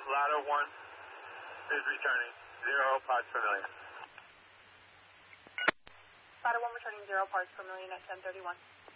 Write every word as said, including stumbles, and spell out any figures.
ladder one is returning. Zero parts per million. Ladder one returning zero parts per million at ten thirty-one.